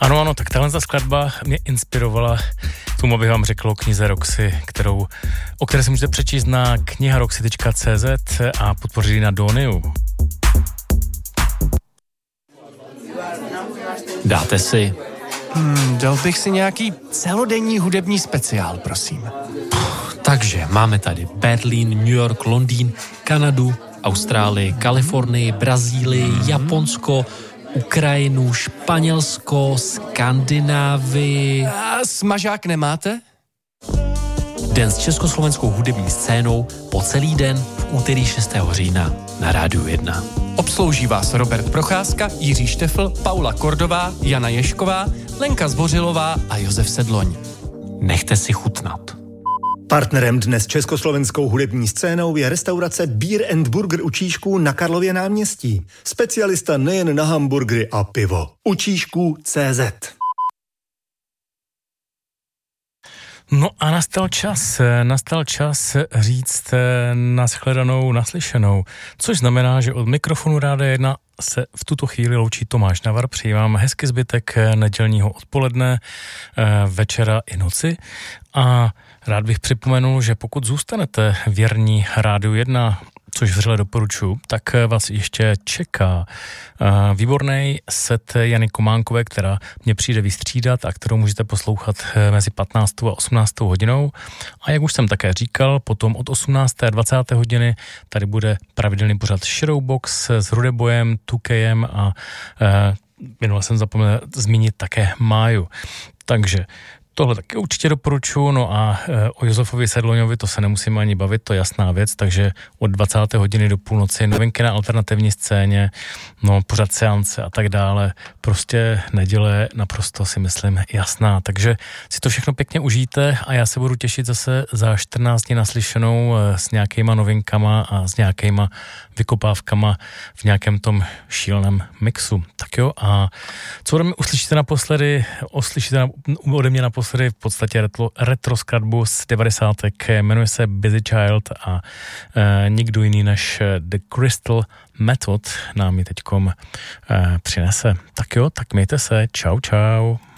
Ano, tak tahle skladba mě inspirovala k tomu, abych vám řekl o knize Roxy, o které si můžete přečíst na kniharoxy.cz a podpořit na Doniu. Dáte si? Dal bych si nějaký celodenní hudební speciál, prosím. Takže máme tady Berlín, New York, Londýn, Kanadu, Austrálii, Kalifornii, Brazílii, Japonsko, Ukrajinu, Španělsko, Skandinávii. A smažák nemáte? Den s československou hudební scénou po celý den v úterý 6. října na Rádiu 1. Obslouží vás Robert Procházka, Jiří Štefl, Paula Kordová, Jana Ješková, Lenka Zbořilová a Josef Sedloň. Nechte si chutnat. Partnerem dnes s československou hudební scénou je restaurace Beer and Burger u Číšků na Karlově náměstí. Specialista nejen na hamburgery a pivo. U Číšků.cz. No a nastal čas říct nashledanou, naslyšenou, což znamená, že od mikrofonu Rádia 1 se v tuto chvíli loučí Tomáš Navar. Přeji vám hezký zbytek nedělního odpoledne, večera i noci a rád bych připomenul, že pokud zůstanete věrní Rádiu 1, což vřele doporučuji, tak vás ještě čeká výborný set Jany Kománkové, která mě přijde vystřídat a kterou můžete poslouchat mezi 15. a 18. hodinou. A jak už jsem také říkal, potom od 18. a 20. hodiny tady bude pravidelný pořad Shadowbox s Rudebojem, Tukejem a minule jsem zapomněl zmínit také Máju. Takže tohle taky určitě doporučuji, no a o Josefovi Sedloňovi to se nemusíme ani bavit, to je jasná věc, takže od 20. hodiny do půlnoci novinky na alternativní scéně, no pořad seance a tak dále, prostě neděle naprosto si myslím jasná, takže si to všechno pěkně užijte a já se budu těšit zase za 14 dní naslyšenou s nějakýma novinkama a s nějakýma vykopávkama v nějakém tom šíleném mixu. Tak jo, a co ode mě uslyšíte ode mě naposledy v podstatě retro skladbu z 90. jmenuje se Busy Child a nikdo jiný než The Crystal Method nám ji teďkom přinese. Tak jo, tak mějte se, čau.